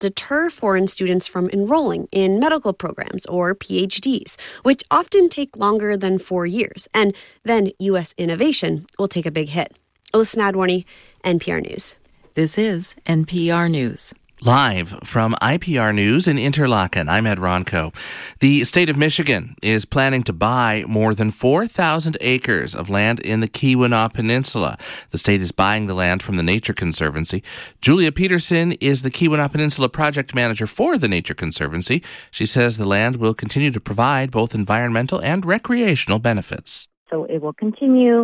deter foreign students from enrolling in medical programs or PhDs, which often take longer than 4 years. And then U.S. innovation will take a big hit. Alyssa Nadworny, NPR News. This is NPR News. Live from IPR News in Interlaken, I'm Ed Ronco. The state of Michigan is planning to buy more than 4,000 acres of land in the Keweenaw Peninsula. The state is buying the land from the Nature Conservancy. Julia Peterson is the Keweenaw Peninsula project manager for the Nature Conservancy. She says the land will continue to provide both environmental and recreational benefits. So it will continue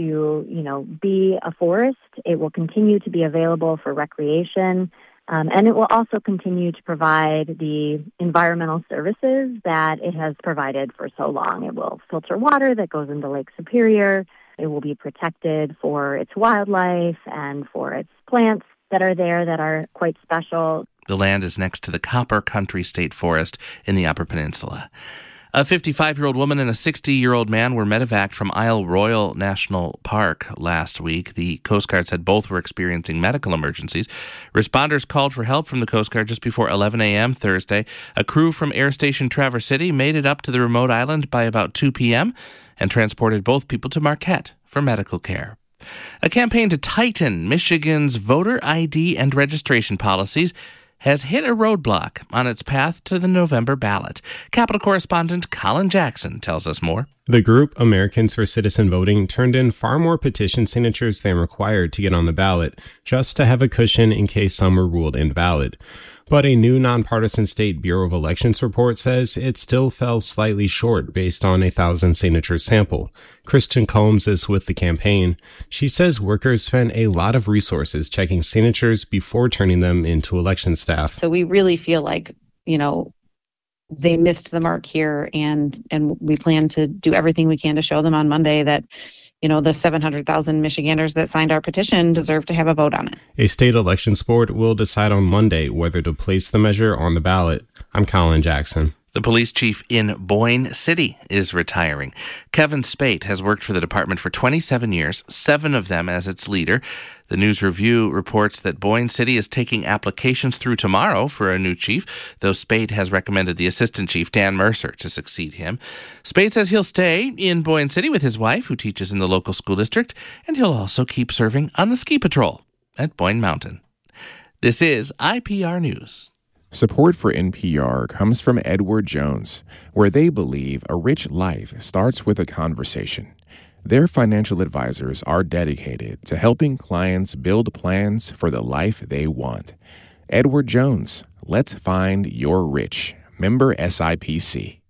to, be a forest. It will continue to be available for recreation. And it will also continue to provide the environmental services that it has provided for so long. It will filter water that goes into Lake Superior. It will be protected for its wildlife and for its plants that are there that are quite special. The land is next to the Copper Country State Forest in the Upper Peninsula. A 55-year-old woman and a 60-year-old man were medevaced from Isle Royale National Park last week. The Coast Guard said both were experiencing medical emergencies. Responders called for help from the Coast Guard just before 11 a.m. Thursday. A crew from Air Station Traverse City made it up to the remote island by about 2 p.m. and transported both people to Marquette for medical care. A campaign to tighten Michigan's voter ID and registration policies has hit a roadblock on its path to the November ballot. Capitol correspondent Colin Jackson tells us more. The group Americans for Citizen Voting turned in far more petition signatures than required to get on the ballot, just to have a cushion in case some were ruled invalid. But a new nonpartisan State Bureau of Elections report says it still fell slightly short based on a 1,000-signature sample. Kristen Combs is with the campaign. She says workers spend a lot of resources checking signatures before turning them into election staff. So we really feel like, they missed the mark here, and we plan to do everything we can to show them on Monday that the 700,000 Michiganders that signed our petition deserve to have a vote on it. A state elections board will decide on Monday whether to place the measure on the ballot. I'm Colin Jackson. The police chief in Boyne City is retiring. Kevin Spate has worked for the department for 27 years, 7 of them as its leader. The News Review reports that Boyne City is taking applications through tomorrow for a new chief, though Spate has recommended the assistant chief, Dan Mercer, to succeed him. Spate says he'll stay in Boyne City with his wife, who teaches in the local school district, and he'll also keep serving on the ski patrol at Boyne Mountain. This is IPR News. Support for NPR comes from Edward Jones, where they believe a rich life starts with a conversation. Their financial advisors are dedicated to helping clients build plans for the life they want. Edward Jones, let's find your rich. Member SIPC.